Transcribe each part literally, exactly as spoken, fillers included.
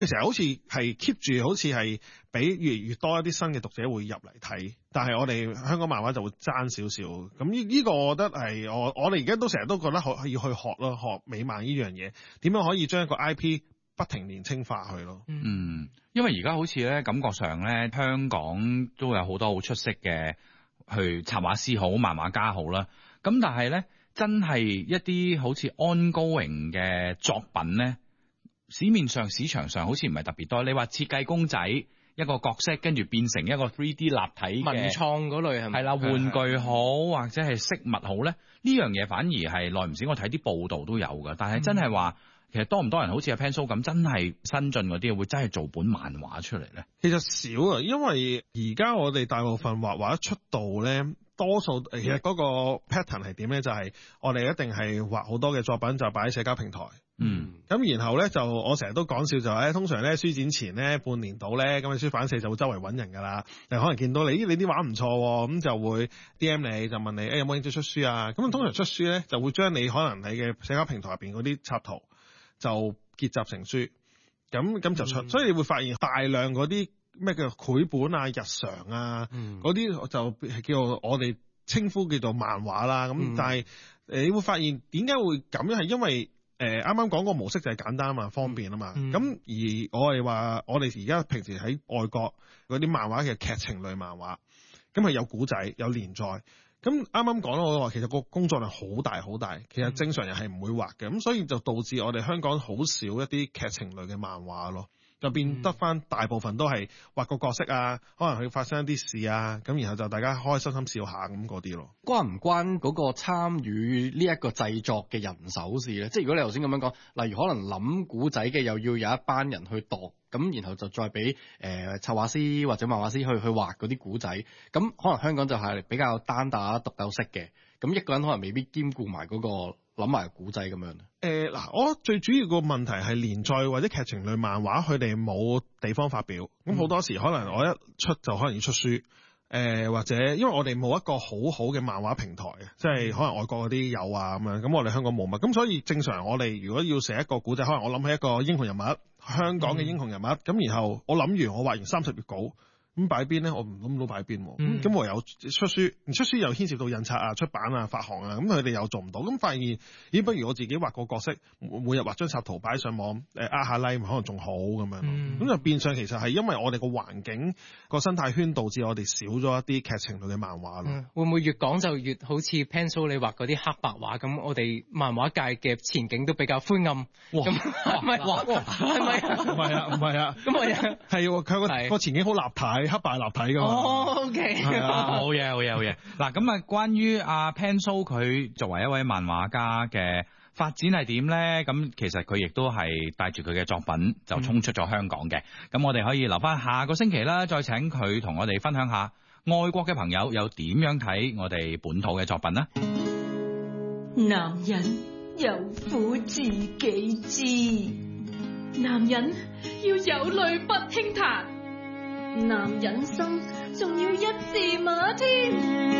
成日好似係 keep 住，好似係俾越嚟越多一啲新嘅讀者會入嚟睇，但係我哋香港漫畫就會爭少少。咁呢呢個我覺得係我我哋而家都成日都覺得可以去學咯，學美漫呢樣嘢，點樣可以將一個 I P 不停年青化去咯。 嗯，因為而家好似咧感覺上咧，香港都有好多好出色嘅去插畫師好、漫畫家好啦。咁但係咧，真係一啲好似 ongoing 嘅作品咧。市面上市場上好似唔係特別多，你話設計公仔一個角色跟住變成一個 three D 立體嘅文創嗰類係咪？ 係啦，玩具好或者係飾物好咧，呢樣嘢反而係耐唔時我睇啲報道都有㗎，但係真係話、嗯、其實多唔多人好似阿 Pencil 咁真係新進嗰啲會真係做本漫畫出嚟咧？ 其實少啊，因為而家我哋大部分畫畫一出道咧。多數其實嗰個 pattern 係點咧？就係、是、我哋一定係畫好多嘅作品，就擺喺社交平台。 嗯， 咁然後咧就我成日都講笑就係、是，通常咧書展前咧半年到咧，咁嘅書版社就會周圍揾人㗎啦。就可能見到你，你啲畫唔錯喎，咁就會 D M 你，就問你，誒、欸、有冇興趣出書啊？咁通常出書咧就會將你可能你嘅社交平台入邊嗰啲插圖就結集成書，咁咁就出。嗯、所以你會發現大量嗰啲。咩叫繪本啊、日常啊，嗰啲、嗯、就係叫我哋稱呼叫做漫畫啦。咁、嗯、但係誒，你會發現點解會咁樣？係因為誒啱啱講個模式就係簡單啊嘛，方便啊嘛。咁、嗯、而我哋話，我哋而家平時喺外國嗰啲漫畫嘅劇情類漫畫，咁係有古仔、有連載。咁啱啱講到我話，其實個工作量好大好大，其實正常人係唔會畫嘅。咁、嗯、所以就導致我哋香港好少一啲劇情類嘅漫畫咯。就變得翻大部分都係畫個角色啊，可能佢發生一啲事啊，咁然後就大家開開心心笑下咁嗰啲咯。 關唔關嗰個參與呢一個製作嘅人手事咧？即係如果你頭先咁樣講，例如可能諗古仔嘅又要有一班人去度，咁然後就再俾誒策劃師或者漫畫師去去畫嗰啲古仔，咁可能香港就係比較單打獨鬥式嘅，咁一個人可能未必兼顧埋嗰個。諗埋古仔咁樣。 誒嗱、呃，我最主要個問題係連載或者劇情類漫畫，佢哋冇地方發表，咁好、嗯、多時可能我一出就可能要出書，誒、呃、或者因為我哋冇一個好好嘅漫畫平台嘅，即係可能外國嗰啲有啊咁樣，咁我哋香港冇乜，咁所以正常我哋如果要寫一個古仔，可能我諗起一個英雄人物，香港嘅英雄人物，咁、嗯、然後我諗完我畫完三十頁稿。咁擺邊咧？我唔諗到擺邊喎。咁、嗯、我有出書，出書又牽涉到印刷啊、出版啊、發行啊，咁佢哋又做唔到。咁發現，咦？不如我自己畫個角色，每日畫張插圖擺上網，誒呃下 like，可能仲好咁樣。咁、嗯、就變相其實係因為我哋個環境個生態圈導致我哋少咗一啲劇情類嘅漫畫咯、嗯。 會唔會越講就越好似 Pencil 你畫嗰啲黑白畫咁？我哋漫畫界嘅前景都比較灰暗。哇！係咪？哇！係咪？ 唔係啊！唔係啊！ 咁我係喎，佢個個前景好立體。黑白立體噶嘛？ 哦 ，OK， 好嘢，好嘢，好嘢。嗱，咁啊，關於阿 Pencil 佢作為一位漫畫家嘅發展係點咧？咁其實佢亦都係帶住佢嘅作品就衝出咗香港嘅。咁、嗯、我哋可以留翻下個星期啦，再請佢同我哋分享下外國嘅朋友又點樣睇我哋本土嘅作品呢？ 男人有苦自己知，男人要有淚不輕彈。男人心仲要一字馬添，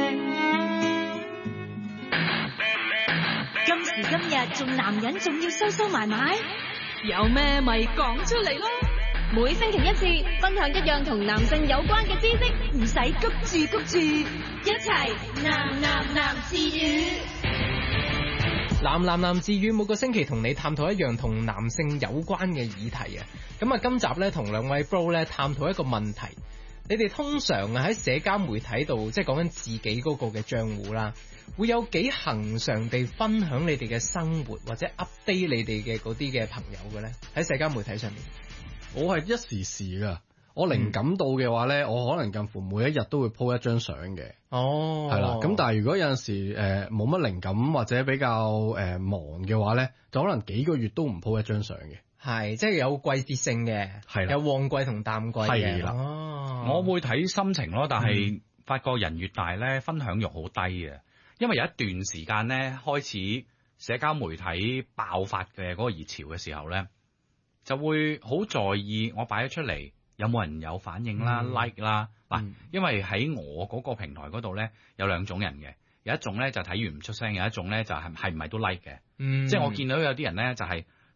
今時今日做男人仲要收收埋埋，有咩咪講出嚟咯！每星期一次，分享一樣同男性有關嘅知識，唔使谷住谷住，一齊男男男自語。 男男男自語每個星期同你探討一樣同男性有關嘅議題啊！咁啊，今集咧同兩位 bro 咧探討一個問題，你哋通常啊喺社交媒體度，即係講緊自己嗰個嘅賬戶啦，會有幾恆常地分享你哋嘅生活或者 update 你哋嘅嗰啲嘅朋友嘅咧？喺社交媒體上面， 我係一時時噶。我靈感到嘅話咧，我可能近乎每一日都會 po 一張相嘅。哦，係啦。咁但係如果有陣時誒冇乜靈感或者比較誒、呃、忙嘅話咧，就可能幾個月都唔 po 一張相嘅。 係，即係有季節性嘅，係啦，有旺季同淡季嘅。係啦，哦， 我會睇心情咯，但係發覺人越大咧，分享欲好低嘅，因為有一段時間咧開始社交媒體爆發嘅嗰個熱潮嘅時候咧，就會好在意我擺咗出嚟。有冇人有反應啦、嗯、like 啦，嗱、嗯，因為喺我嗰個平台嗰度咧，有兩種人嘅，有一種咧就睇完唔出聲，有一種咧就係係唔係都 like 嘅，嗯、即係我見到有啲人咧就係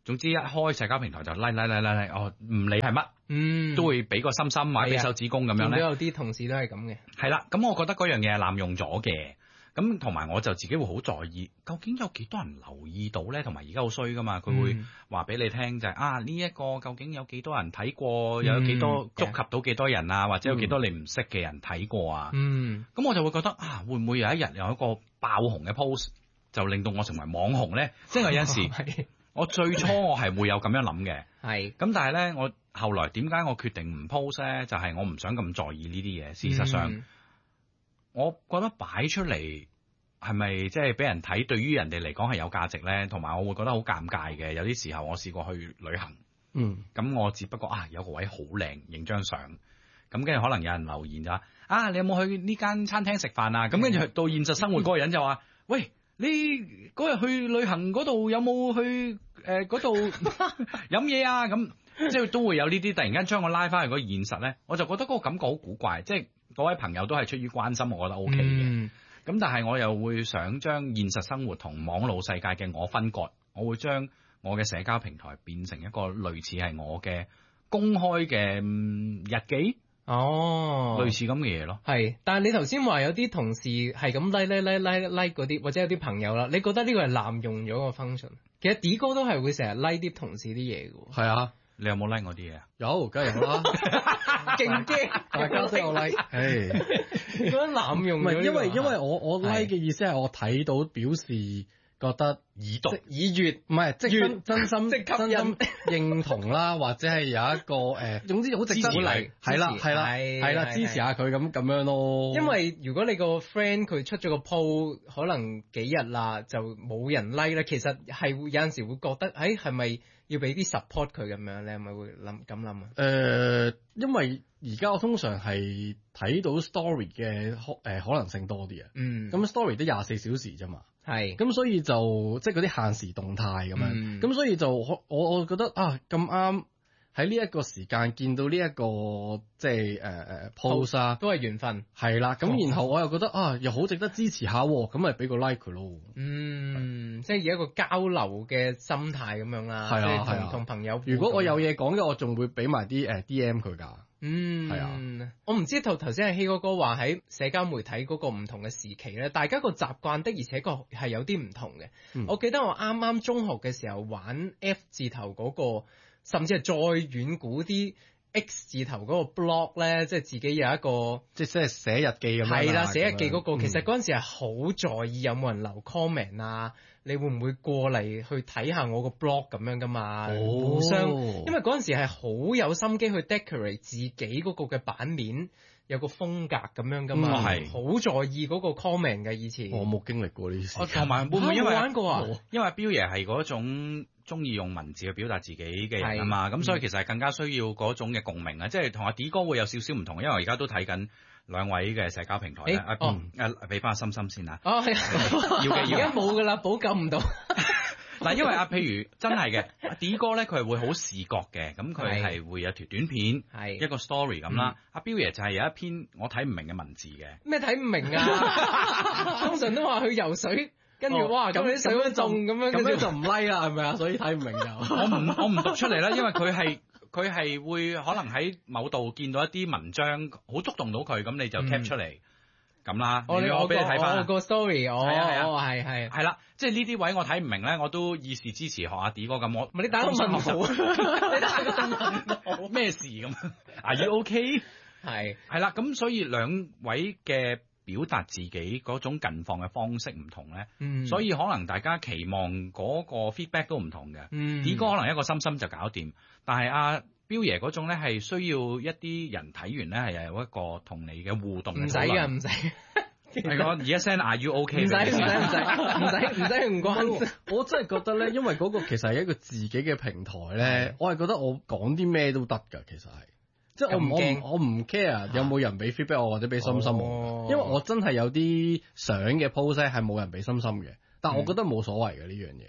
總之一開社交平台就 like like like like， 哦唔理係乜， 嗯， 都會俾個心心或者俾手指公咁樣咧。 見到有啲同事都係咁嘅。 係啦，咁我覺得嗰樣嘢係濫用咗嘅。咁同埋我就自己會好在意，究竟有幾多人留意到咧？同埋而家好衰噶嘛，佢會話俾你聽就係、是、啊呢一、這個究竟有幾多人睇過，又有幾多觸及到幾多人啊，或者有幾多你唔識嘅人睇過啊？ 嗯， 咁我就會覺得啊，會唔會有一日有一個爆紅嘅 post 就令到我成為網紅咧？即係有陣時，我最初我係會有咁樣諗嘅， 係咁但係咧，我後來點解我決定唔 post 咧？就係、是、我唔想咁在意呢啲嘢。事實上。嗯我覺得擺出嚟係咪即係俾人睇，對於人哋嚟講係有價值咧？同埋我會覺得好尷尬嘅。有啲時候我試過去旅行， 嗯， 咁我只不過啊有個位好靚，影張相，咁跟住可能有人留言就話啊你有冇去呢間餐廳食飯啊？咁跟住到現實生活嗰個人就話喂，你嗰日去旅行嗰度有冇去誒嗰度飲嘢啊？咁即係都會有呢啲突然間將我拉翻去嗰個現實咧，我就覺得嗰個感覺好古怪，即係。各位朋友都係出於關心，我覺得 O K 嘅。咁、嗯、但係我又會想將現實生活同網絡世界嘅我分割，我會將我嘅社交平台變成一個類似係我嘅公開嘅日記。哦，類似咁嘅嘢咯。 係，但係你頭先話有啲同事係咁 like like like like like 嗰啲，或者有啲朋友啦，你覺得呢個係濫用咗個 function？其實 D 哥都係會成日 like 啲同事啲嘢嘅。 係啊。 你有冇 like 我啲嘢啊？ 有，梗係有啦， 勁驚， 大家都有 like。唉， 覺得濫用咗、這個。 唔係，因為因為我我 like 嘅意思係我睇到表示覺得耳讀耳悅，唔係即係真真心即真心認同啦，或者係有一個誒、呃，總之好值得鼓勵，係啦係啦係啦，支持下佢咁咁樣咯。 因為如果你個 friend 佢出咗個 po，可能幾日啦就冇人 like 咧，其實係有陣時會覺得，誒係咪？要俾啲 support 佢咁樣，你係咪會諗咁諗啊？誒、 呃，因為而家我通常係睇到 story 嘅可誒可能性多啲啊。嗯。咁 story 得廿四小時啫嘛。係。咁所以就即係嗰啲限時動態咁樣。嗯。咁所以就我我覺得啊咁啱喺呢一個時間見到呢、這、一個即係誒誒 post 啊， 都係緣分。係啦。咁然後我又覺得啊又好值得支持下，咁咪俾個 like 佢咯。 嗯，即係以一個交流嘅心態咁樣啦。係啊係啊，同朋友。 如果我有嘢講嘅，我仲會俾埋啲誒 D M 佢㗎。 嗯，係啊。我唔知頭頭先係希哥哥話喺社交媒體嗰個唔同嘅時期咧，大家個習慣的而且確係有啲唔同嘅。嗯、我記得我啱啱中學嘅時候玩 F 字頭嗰、嗰個。甚至係再遠古啲 X 字頭嗰個 blog 咧，即係自己有一個， 即係即係寫日記咁樣。 係啦，寫日記嗰、嗰個，嗯、其實嗰陣時係好在意有冇人留 comment 啊，你會唔會過嚟去睇下我個 blog 咁樣噶嘛？哦、互相，因為嗰陣時係好有心機去 decorate 自己嗰個嘅版面。有個風格咁樣噶嘛，係好、嗯、在意嗰個 comment 嘅以前。我冇經歷過呢啲事。 同埋會唔會因為玩過啊？ 因為彪爺係嗰種中意用文字去表達自己嘅人啊嘛，咁所以其實係更加需要嗰種嘅共鳴啊，即係同阿 D 哥會有少少唔同，因為我而家都睇緊兩位嘅社交平台咧。啊，誒，俾翻阿心心先啊。哦，係。要嘅，要。而家冇噶啦，補救唔到。 嗱，因為啊，譬如真係嘅，阿 D 哥咧，佢係會好視覺嘅，咁佢係會有條短片，係一個 story 咁啦。阿彪爺就係有一篇我睇唔明嘅文字嘅。咩睇唔明啊？ 通常都話去游水，跟住哇咁啲水溫重咁樣， 咁樣就唔 like 啦，係咪啊？所以睇唔明就。 我唔我唔讀出嚟啦，因為佢係佢係會可能喺某度見到一啲文章，好觸動到佢，咁你就 cap 出嚟。咁啦，我我俾你睇翻個 story，哦，係係係啦，即係呢啲位我睇唔明咧，我都以示支持學阿 D 哥咁，我唔係你打個問號，你打個問號咩事咁？Are you OK？ 係係啦，咁所以兩位嘅表達自己嗰種近況嘅方式唔同咧，嗯、所以可能大家期望嗰個 feedback 都唔同嘅。嗯、D 哥可能一個心心就搞掂，但係阿彪爺嗰種咧係需要一啲人睇完咧係有一個同你嘅互動嘅。 唔使㗎，唔使。 係講而家 send Are you OK？ 唔使唔使唔使唔使唔使唔關。 我真係覺得咧，因為嗰個其實係一個自己嘅平台咧，我係覺得我講啲咩都得㗎，其實係。即係我唔我我唔 care 有冇人俾 feedback 我或者俾心心我，因為我真係有啲相嘅 post 係冇人俾心心嘅，但我覺得冇所謂嘅呢樣嘢。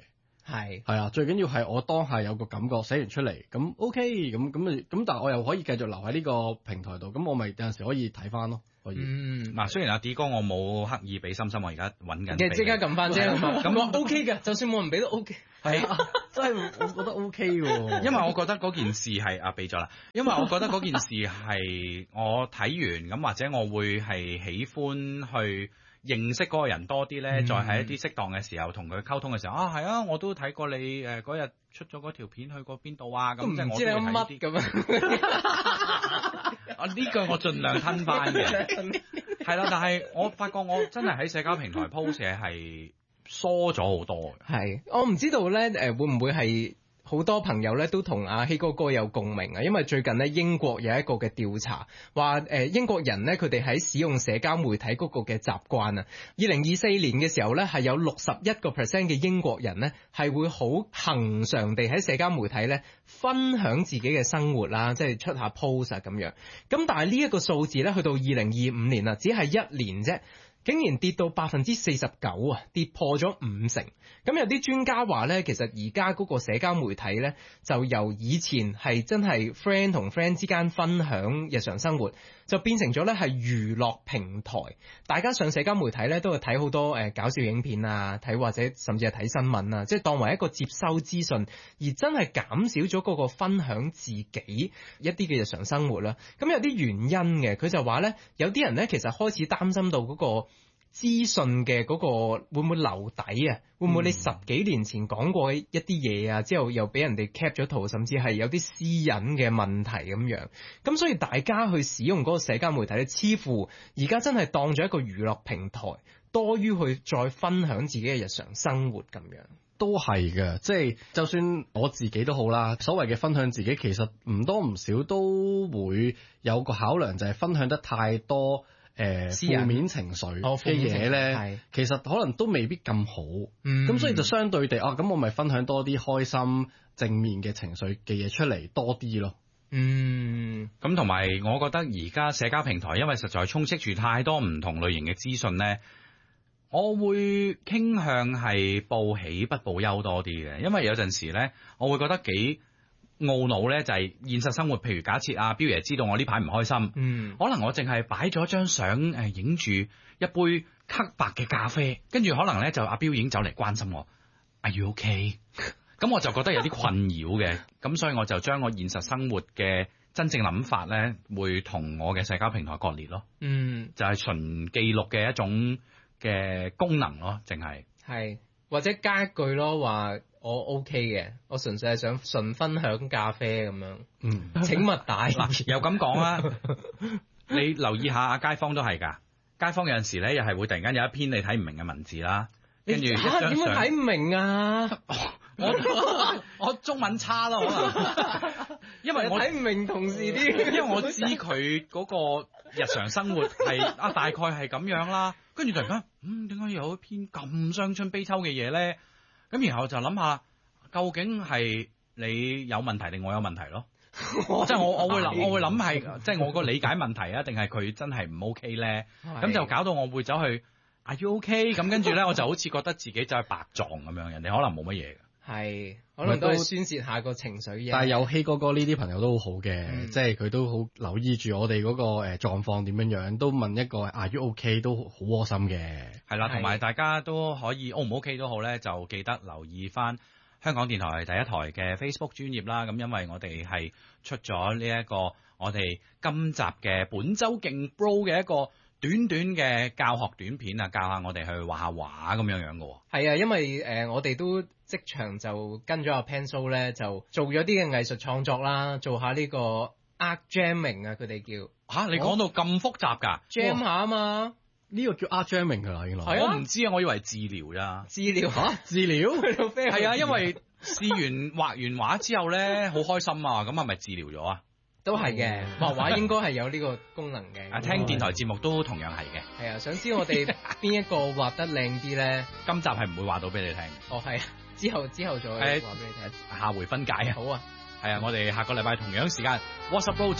係係啊，最緊要係我當下有個感覺寫完出嚟，咁 OK，咁咁咪咁，但係我又可以繼續留喺呢個平台度，咁我咪有陣時可以睇翻咯，可以。 嗯， 嗱，雖然阿 D 哥我冇刻意俾心心，我而家揾緊俾你。 即刻撳翻啫，咁咁我 OK 嘅，就算冇人俾都 OK。 係啊，真係我覺得 OK 喎。 因為我覺得嗰件事係啊俾咗啦，因為我覺得嗰件事係我睇完咁，或者我會係喜歡去認識嗰個人多啲咧， 嗯再喺一啲適當嘅時候同佢溝通嘅時候，啊係啊，我都睇過你誒嗰日出咗嗰條片去過邊度啊，咁都唔即係我知你有都會睇乜啲。 咁樣。 啊呢句我盡量吞翻嘅，係啦，但係我發覺我真係喺社交平台 post 嘢係疏咗好多嘅。 係，我唔知道咧，誒會唔會係好多朋友咧都同阿希哥哥有共鳴啊？因為最近咧英國有一個嘅調查，話誒英國人咧佢哋喺使用社交媒體嗰個嘅習慣啊，二零二四年嘅時候咧係有六十一個 percent 嘅英國人咧係會好恆常地喺社交媒體咧分享自己嘅生活啦，即係出下 post 啊咁樣。咁但係呢一個數字咧去到二零二五年啊，只係一年啫。竟然跌到百分之四十九啊，跌破咗五成。咁有啲專家話呢，其實而家嗰個社交媒體呢，就由以前係真係 friend 同 friend 之間分享日常生活，就變成咗呢係娛樂平台。大家上社交媒體呢，都會睇好多誒、呃、搞笑影片啊，睇或者甚至係睇新聞啊，即係當為一個接收資訊，而真係減少咗嗰個分享自己一啲嘅日常生活啦。咁有啲原因嘅，佢就話呢，有啲人呢，其實開始擔心到嗰、嗰個資訊嘅嗰個會唔會留底啊？會唔會你十幾年前講過一啲嘢啊，之後又俾人哋 cap 咗圖，甚至係有啲私隱嘅問題咁樣？咁所以大家去使用嗰個社交媒體咧，似乎而家真係當咗一個娛樂平台，多於去再分享自己嘅日常生活咁樣。 都係嘅，即係就算我自己都好啦，所謂嘅分享自己，其實唔多唔少都會有個考量，就係分享得太多。誒負、呃、面情緒嘅嘢咧，其實可能都未必咁好，咁、嗯、所以就相對地啊，咁我咪分享多啲開心正面嘅情緒嘅嘢出嚟多啲咯。 嗯，咁同埋我覺得而家社交平台因為實在充斥住太多唔同類型嘅資訊咧，我會傾向係報喜不報憂多啲嘅，因為有陣時咧，我會覺得幾懊惱咧，就係現實生活，譬如假設阿彪爺知道我呢排唔開心，嗯，可能我淨係擺咗張相誒，影住一杯黑白嘅咖啡，跟住可能咧就阿彪已經走嚟關心我 ，Are you okay？ 咁我就覺得有啲困擾嘅，咁所以我就將我現實生活嘅真正諗法咧，會同我嘅社交平台割裂咯，嗯，就係純記錄嘅一種嘅功能咯，淨係係或者加一句咯，話我 OK 嘅，我純粹係想純分享咖啡咁樣。嗯，請勿打嗱，又咁講啦，你留意下阿街坊都係㗎，街坊有陣時咧又係會突然間有一篇你睇唔明嘅文字啦，跟住一張相點會睇唔明啊？ 我我中文差咯，可能因為我睇唔明同事啲， 因為我知佢嗰個日常生活係啊大概係咁樣啦，跟住突然間嗯點解有一篇咁傷春悲秋嘅嘢咧？咁然後就諗下究竟係你有問題定我有問題咯？即係我我會諗我會諗係即係我個理解問題啊，定係佢真係唔 OK 咧？咁就搞到我會走去 Are you OK？ 咁跟住咧我就好似覺得自己就係白撞咁樣，人哋可能冇乜嘢嘅。 係，可能都係宣泄下個情緒嘅。 但係有希哥哥呢啲朋友都好好嘅， 嗯、 即係佢都好留意住我哋嗰個誒狀況點樣樣，都問一個 Are you OK 都好窩心嘅。 係啦，同埋大家都可以 O 唔 OK 都好咧，就記得留意翻香港電台第一台嘅 Facebook 專頁啦。咁因為我哋係出咗呢一個我哋今集嘅本周勁 Bro 嘅一個短短嘅教學短片啊，教下我哋去畫下畫咁樣樣嘅。 係啊，因為誒、呃、我哋都即場就跟咗阿 Pencil 咧，就做咗啲嘅藝術創作啦，做下呢個 art jamming 啊，佢哋叫吓、啊，你講到咁複雜㗎 jam 下啊嘛， 呢、這個叫 art jamming 㗎啦，原來係啊，我唔知啊，我以為治療咋， 治療嚇， 治療係啊，因為試完畫完畫之後咧，好開心啊，咁係咪治療咗啊？ 都係嘅，畫畫應該係有呢個功能嘅。 啊，聽電台節目都同樣係嘅。 係啊，想知我哋邊一個畫得靚啲咧？ 今集係唔會話到俾你聽。 哦，係啊，之後之後再話俾你聽。 下回分解啊。 好啊。 係啊，我哋下個禮拜同樣時間 WhatsApp Bro